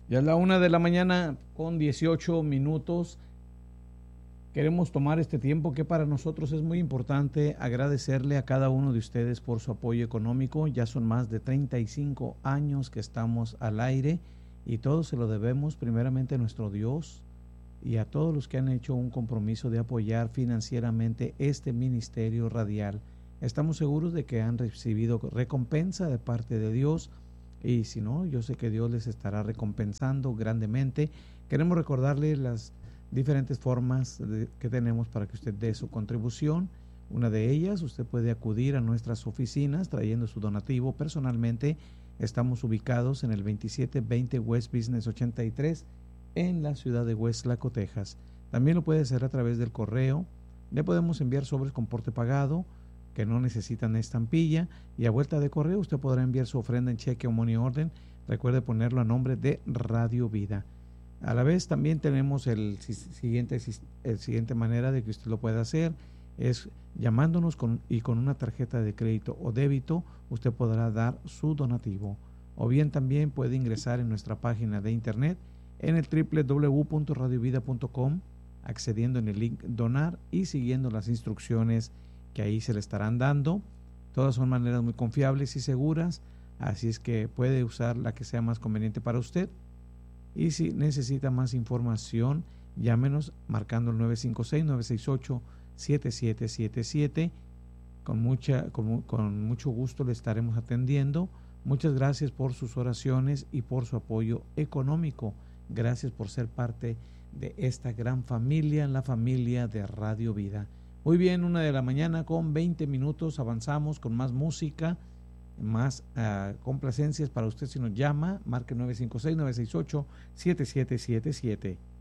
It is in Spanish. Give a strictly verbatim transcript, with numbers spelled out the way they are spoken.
Ya es la una de la mañana con dieciocho minutos. Queremos tomar este tiempo que para nosotros es muy importante agradecerle a cada uno de ustedes por su apoyo económico. Ya son más de treinta y cinco años que estamos al aire y todo se lo debemos primeramente a nuestro Dios y a todos los que han hecho un compromiso de apoyar financieramente este ministerio radial. Estamos seguros de que han recibido recompensa de parte de Dios. Y si no, yo sé que Dios les estará recompensando grandemente. Queremos recordarles las diferentes formas de, que tenemos para que usted dé su contribución. Una de ellas, usted puede acudir a nuestras oficinas trayendo su donativo personalmente. Estamos ubicados en el veintisiete veinte West Business ochenta y tres en la ciudad de Westlaco, Texas. También lo puede hacer a través del correo. Le podemos enviar sobres con porte pagado que no necesitan estampilla, y a vuelta de correo usted podrá enviar su ofrenda en cheque o money order. Recuerde ponerlo a nombre de Radio Vida. A la vez también tenemos el siguiente, el siguiente manera de que usted lo pueda hacer, es llamándonos con, y con una tarjeta de crédito o débito usted podrá dar su donativo, o bien también puede ingresar en nuestra página de internet en el doble u doble u doble u punto radio vida punto com, accediendo en el link donar y siguiendo las instrucciones que ahí se le estarán dando. Todas son maneras muy confiables y seguras, así es que puede usar la que sea más conveniente para usted. Y si necesita más información, llámenos marcando el nueve cinco seis, nueve seis ocho, siete siete siete siete. Con, mucha, con, con mucho gusto le estaremos atendiendo. Muchas gracias por sus oraciones y por su apoyo económico. Gracias por ser parte de esta gran familia, la familia de Radio Vida. Muy bien, una de la mañana con veinte minutos, avanzamos con más música, más uh, complacencias para usted si nos llama, marque nueve cinco seis, nueve seis ocho, siete siete siete siete.